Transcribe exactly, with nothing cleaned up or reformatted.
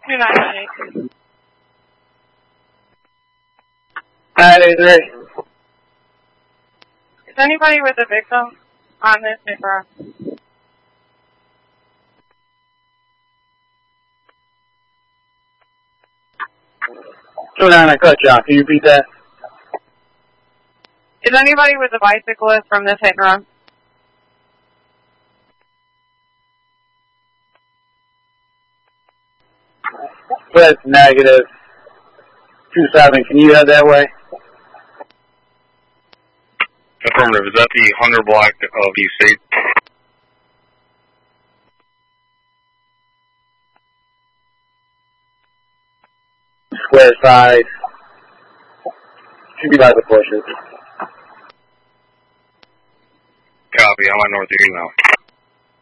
two ninety-eight. nine eighty-three. Is anybody with a victim on this paper? two nine, I cut you off. Can you repeat that? Is anybody with a bicyclist from this hit and run? Split negative two seven. Can you head that way? Affirmative. Is that the Hunter block of the state? Square side. Should be by the bushes. Copy. I'm on north of you now.